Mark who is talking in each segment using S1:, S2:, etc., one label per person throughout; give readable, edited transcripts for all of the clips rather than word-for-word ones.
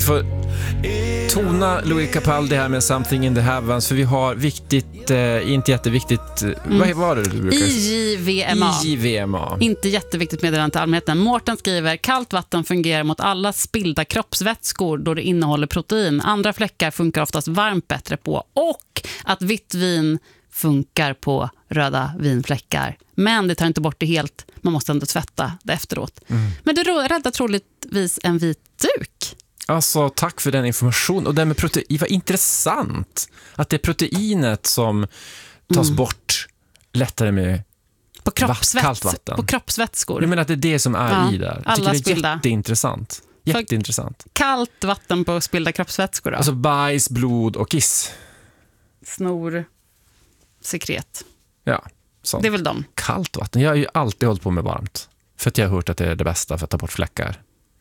S1: får tona Louis Capaldi här med Something in the Heavens, för vi har viktigt, inte jätteviktigt, vad var det du brukar säga? IJVMA.
S2: Inte jätteviktigt meddelande till allmänheten. Mårten skriver: kallt vatten fungerar mot alla spillda kroppsvätskor då det innehåller protein. Andra fläckar funkar oftast varmt bättre på, och att vitt vin funkar på röda vinfläckar. Men det tar inte bort det helt. Man måste ändå tvätta det efteråt. Men det räddar troligtvis en vit duk.
S1: Alltså, tack för den information. Och det med protein, vad intressant att det är proteinet som tas bort lättare med kallt vatten.
S2: På kroppsvätskor.
S1: Jag menar att det är det som är i där. Jag tycker det är
S2: spilda.
S1: Jätteintressant.
S2: Kallt vatten på spilda kroppsvätskor då?
S1: Alltså bajs, blod och kiss.
S2: Snor, sekret.
S1: Ja, sånt.
S2: Det är väl de.
S1: Kallt vatten. Jag har ju alltid hållit på med varmt. För att jag har hört att det är det bästa för att ta bort fläckar.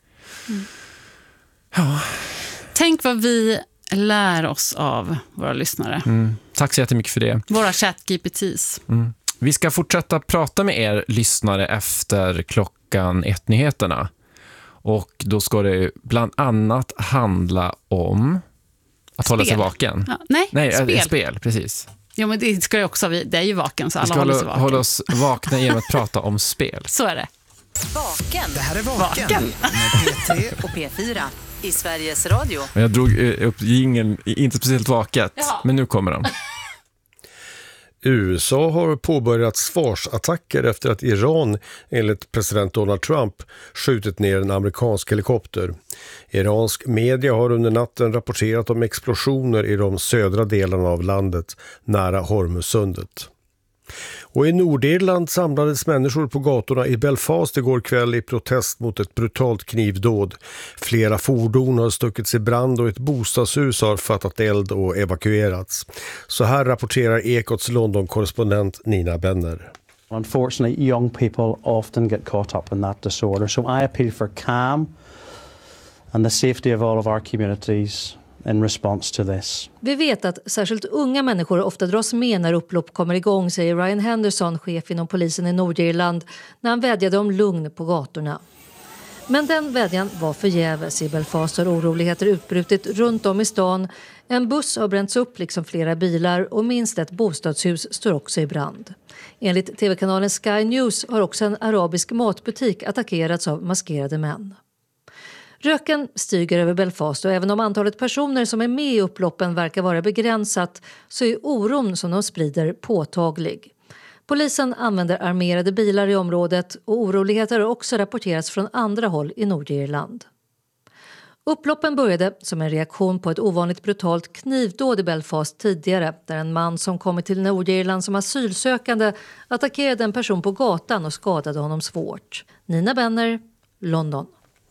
S1: Ja.
S2: Tänk vad vi lär oss av våra lyssnare.
S1: Tack så jättemycket för det.
S2: Våra ChatGPTs.
S1: Vi ska fortsätta prata med er lyssnare efter 1:00 och då ska det bland annat handla om att hålla sig vaken.
S2: Ja, nej,
S1: spel, precis.
S2: Ja, men det ska ju också, det är ju vaken så alla
S1: håller sig vaken. Hålla oss vakna genom att prata om spel.
S2: Så är det.
S3: Vaken.
S4: Det här är Vaken med P3
S3: och P4 i Sveriges Radio.
S1: Jag drog upp jingeln, inte speciellt vaket, men nu kommer den.
S5: USA har påbörjat svarsattacker efter att Iran, enligt president Donald Trump, skjutit ner en amerikansk helikopter. Iransk media har under natten rapporterat om explosioner i de södra delarna av landet nära Hormuzsundet. Och i Nordirland samlades människor på gatorna i Belfast igår kväll i protest mot ett brutalt knivdåd. Flera fordon har stuckits i brand och ett bostadshus har fattat eld och evakuerats. Så här rapporterar Ekots London-korrespondent Nina Benner.
S6: Unfortunately, young people often get caught up in that disorder. So I appeal for calm and the safety of all of our communities in response to this.
S7: Vi vet att särskilt unga människor ofta dras med när upplopp kommer igång, säger Ryan Henderson, chef inom polisen i Nordirland, när han vädjade om lugn på gatorna. Men den vädjan var förgäves. I Belfast har oroligheter utbrutit runt om i stan. En buss har bränts upp liksom flera bilar och minst ett bostadshus står också i brand. Enligt tv-kanalen Sky News har också en arabisk matbutik attackerats av maskerade män. Röken stiger över Belfast och även om antalet personer som är med i upploppen verkar vara begränsat så är oron som de sprider påtaglig. Polisen använder armerade bilar i området och oroligheter har också rapporterats från andra håll i Nordirland. Upploppen började som en reaktion på ett ovanligt brutalt knivdåd i Belfast tidigare där en man som kommit till Nordirland som asylsökande attackerade en person på gatan och skadade honom svårt. Nina Benner, London.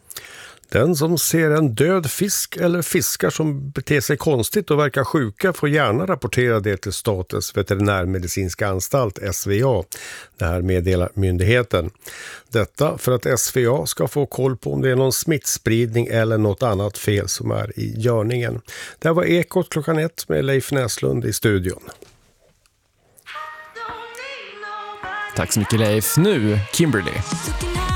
S5: Den som ser en död fisk eller fiskar som beter sig konstigt och verkar sjuka får gärna rapportera det till Statens veterinärmedicinska anstalt, SVA. Det här meddelar myndigheten. Detta för att SVA ska få koll på om det är någon smittspridning eller något annat fel som är i görningen. Det här var Ekot 1:00 med Leif Näslund i studion.
S1: Tack så mycket Leif. Nu Kimberly.